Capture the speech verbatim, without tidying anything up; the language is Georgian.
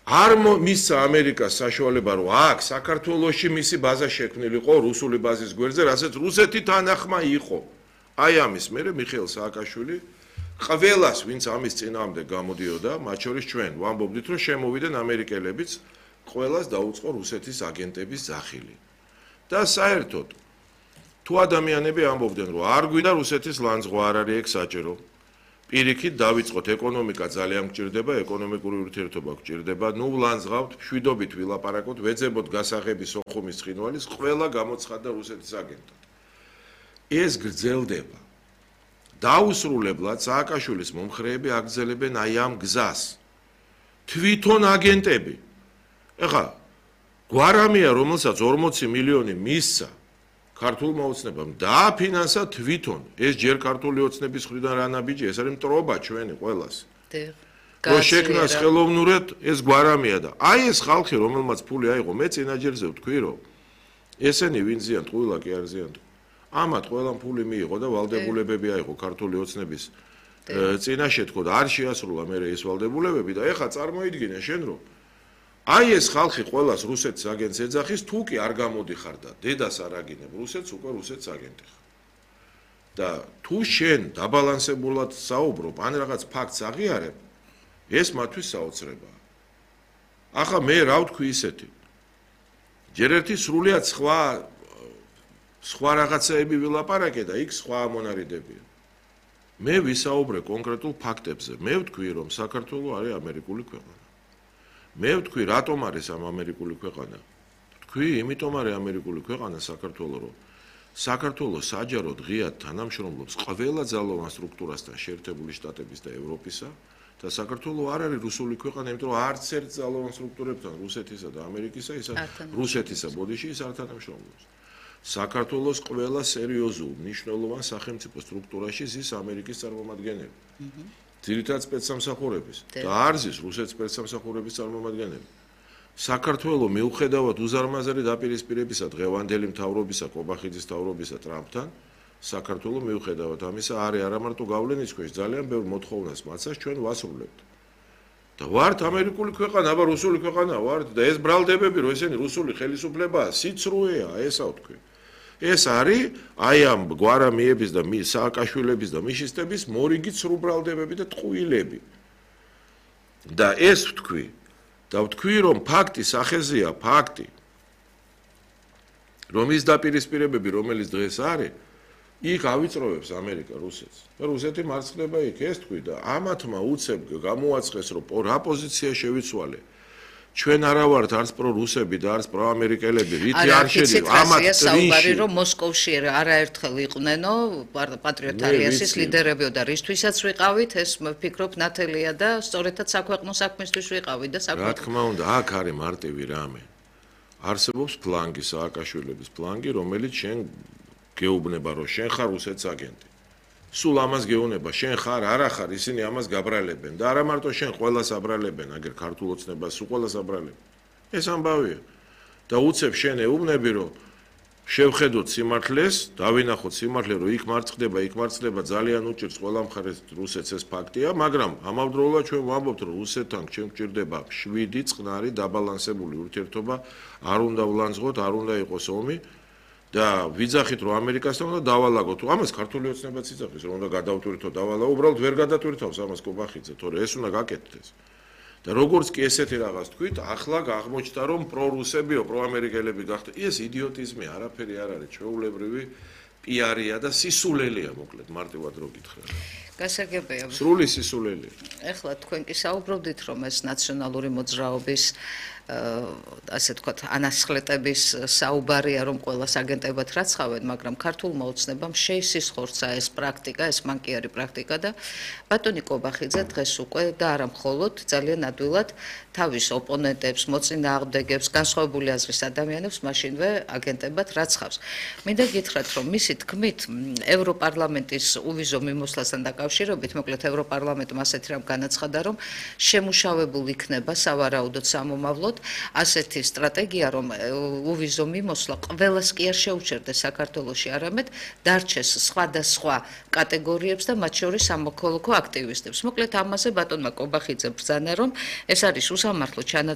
არ მისცა ამერიკას საშუალება რომ აქ საქართველოში მისი ბაზა შექმნილიყო რუსული ბაზის გვერდზე, რასაც რუსეთი თანახმა იყო. აი ამის მერე მიხეილ სააკაშვილი ყველას ვინც ამის წინააღმდეგ გამოდიოდა, მათ შორის ჩვენ ვამბობდით რომ შემოვიდნენ ამერიკელებიც, ყველას დაუწყო რუსეთის აგენტების ზახილი. და საერთოდ თუ ადამიანები ამბობდნენ რომ არ გვინდა რუსეთის ლანძღვა არ არის ეგ საჭირო. პირიქით დავიწყოთ ეკონომიკა ძალიან გჭირდება, ეკონომიკური ურთიერთობა გჭირდება, ნუ ვლანძღავთ, მშვიდობით ვილაპარაკოთ, ვეძებოთ გასაღები სოხუმის ცხინვალის, ყველა გამოცხადდა რუსეთის აგენტად. ეს გრძელდება. დაუსრულებლად სააკაშვილის მომხრეები აგრძელებენ აი ამ გზას. თვითონ აგენტები. ეხლა გვარამია, რომელსაც ორმოცი მილიონი მისცა ქართულმა ოცნებამ დააფინანსა თვითონ ეს ჯერ ქართული ოცნების მხრიდან რა ნაბიჯი, ეს არის მტრობა ჩვენი ყველას. რომ შექმნას ხელოვნურად ეს გვარამია და აი ეს ხალხი რომელმაც ფული აიღო, მე წინაჯერზე ვთქვი რომ ესენი ვინ ზიან, ტყუილა კი არ ზიან. ამათ ყველამ ფული მიიღო და ვალდებულებები აიღო ქართული ოცნების წინაშე თქო და არ შეასრულა მე ეს ვალდებულებები და ეხლა წარმოიდგინე შენ რომ აი ეს ხალხი ყველას რუსეთის აგენტს ეძახის, თუ კი არ გამოდიხარ და დედას არ აგინებ რუსეთს, უკვე რუსეთის აგენტი ხარ. და თუ შენ დაბალანსებულად საუბრობ, ან რაღაც ფაქტს აღიარებ, ეს მათთვის საოცრებაა. ახლა მე რა ვთქვი ისეთი. ჯერ ერთი სრულიად სხვა სხვა რაღაცეები ვილაპარაკე და იქ სხვა ამონარიდებია. მე ვისაუბრე კონკრეტულ ფაქტებზე. მე ვთქვი რომ საქართველო არის ამერიკული ქვეყანა. მე ვთქვი რატომ არის ამ ამერიკული ქვეყანა? ვთქვი იმიტომ არის ამერიკული ქვეყანა საქართველო რომ საქართველო საჯაროდ ღიად თანამშრომლობს ყველა ძალოვან სტრუქტურასთან შეერთებული შტატების და ევროპისა და საქართველო არ არის რუსული ქვეყანა, იმიტომ რომ არც ერთ ძალოვან სტრუქტურებთან რუსეთისა და ამერიკისა ისა რუსეთისა ბოდიში ის არ თანამშრომლობს. საქართველოს ყველა სერიოზულ მნიშვნელოვან სახელმწიფო სტრუქტურაში ზის ამერიკის წარმომადგენელი. ძირითადად სპეცსამსახურების და არ ზის რუსეთის სპეცსამსახურების წარმომადგენელი. საქართველო მიუხედავად უზარმაზარი დაპირისპირებისა დღევანდელი მთავრობისა, კობახიძის მთავრობისა ტრამპთან, საქართველო მიუხედავად ამისა არის არა მარტო გავლენის ქვეშ, ძალიან ბევრ მოთხოვნას მაცას ჩვენ ვასრულებთ. და ვართ ამერიკული ქვეყანა, აბა რუსული ქვეყანა ვართ და ეს ბრალდებები რომ ესენი რუსული ხელისუფლებაა, სიცრუეა, ესა ვთქვი. ეს არის აი ამ გვარამიების და სააკაშვილების და მიშისტების მორიგი ცრუ ბრალდებები და ტყუილები. და ეს ვთქვი და ვთქვი რომ ფაქტი სახეზეა, ფაქტი. რომ ის დაპირისპირებები, რომელიც დღეს არის, იქ ავიწროვებს ამერიკა რუსეთს. და რუსეთი მარცხდება იქ, ეს თქვი და ამათმა უცებ გამოაცხეს რომ რა პოზიცია შევიცვალე. ჩვენ არა ვართ არც პრო-რუსები და არც პრო-ამერიკელები, რითი არ შედი ამათ ტრინში რომ მოსკოვში არაერთხელ იყვნენო პატრიოტ ალიანსის ლიდერებიო და რისთვისაც ვიყავით, ეს ვფიქრობ ნათელია და სწორედაც საქვეყნო საქმისთვის ვიყავით და საქმე. რა თქმა უნდა, აქ არის მარტივი რამე. არსებობს ფლანგი, სააკაშვილების ფლანგი, რომელიც შენ გეუბნება რომ შენ ხარ რუსეთის აგენტი. სულ ამას გეუბნება, შენ ხარ, არა ხარ, ისინი ამას გაბრალებენ და არა მარტო შენ, ყველას აბრალებენ, აგერ ქართულ ოცნებას სულ ყველას აბრალებენ. ეს ამბავია. და უცებ შენ ეუბნები რომ შევხედოთ სიმართლეს, დავინახოთ სიმართლე რომ იქ მარცხდება, იქ მარცხდება, ძალიან უჭირს ყველა მხარეს რუსეთს ეს ფაქტია, მაგრამ ამავდროულად ჩვენ ვამბობთ რომ რუსეთთან ჩვენ გვჭირდება შვიდი წყნარი დაბალანსებული ურთიერთობა, არ უნდა ვლანძღოთ, არ უნდა იყოს ომი. და ვიძახით რომ ამერიკასთან უნდა დავალაგოთ. ამას ქართული ოცნებაც იძახის რომ უნდა გადავტვირთო დავალა, უბრალოდ ვერ გადატვირთავს ამას კობახიძე, თორე ეს უნდა გაკეთდეს. და როგორც კი ესეთი რაღაც თქვით, ახლა აღმოჩნდა რომ პრო-რუსებიო, პრო-ამერიკელები გახდა. ეს იდიოტიზმი არაფერი არ არის, ჩვეულებრივი პიარია და სისულელია, მოკლედ, მარტივად რო გითხრა. გასაგებია. სრული სისულელია. ეხლა თქვენ კი საუბრობდით რომ ეს ნაციონალური მოძრაობის ასე თქვათ ანასხლეტების საუბარია რომ ყველას აგენტებად რაცხავენ, მაგრამ ქართულმა ოცნებამ შეისისხორცა ეს პრაქტიკა, ეს მან კი არის პრაქტიკა და ბატონი კობახიძე დღეს უკვე და არა მხოლოდ ძალიან ადვილად თავის ოპონენტებს, მოწინააღმდეგებს, განსხვავებული აზრის ადამიანებს მაშინვე აგენტებად რაცხავს. მინდა გითხრათ რომ მისი თქმით ევროპარლამენტის უვიზო მიმოსვლასთან დაკავშირებით, მოკლედ ევროპარლამენტმა ასეთი რამ განაცხადა რომ შემუშავებულ იქნება სავარაუდოდ სამომავლოდ ასეთი სტრატეგია, რომ უვიზო მიმოსვლა ყველას კი არ შეუჩერდეს საქართველოში, არამედ დარჩეს სხვადასხვა კატეგორიებს და მათ შორის სამოქალაქო აქტივისტებს. მოკლედ ამაზე ბატონმა კობახიძე ბრძანა, რომ ეს არის უსამართლო ჩანაწერი